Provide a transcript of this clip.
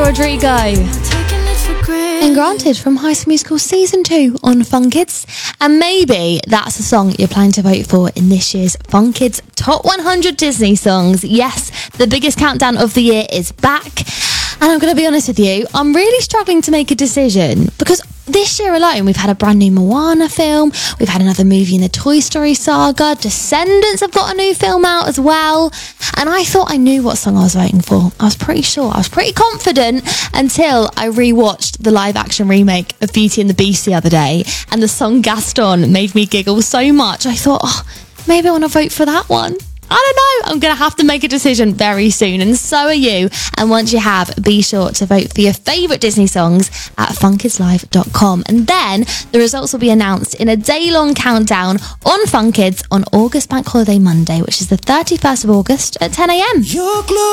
Rodrigo. And Granted from High School Musical Season 2 on Fun Kids. And maybe that's a song you're planning to vote for in this year's Fun Kids Top 100 Disney Songs. Yes, the biggest countdown of the year is back. And I'm going to be honest with you, I'm really struggling to make a decision because this year alone, we've had a brand new Moana film. We've had another movie in the Toy Story saga. Descendants have got a new film out as well. And I thought I knew what song I was voting for. I was pretty sure. I was pretty confident until I rewatched the live action remake of Beauty and the Beast the other day. And the song Gaston made me giggle so much. I thought, maybe I want to vote for that one. I don't know. I'm going to have to make a decision very soon, and so are you. And once you have, be sure to vote for your favourite Disney songs at funkidslive.com. And then the results will be announced in a day-long countdown on Fun Kids on August Bank Holiday Monday, which is the 31st of August at 10 a.m.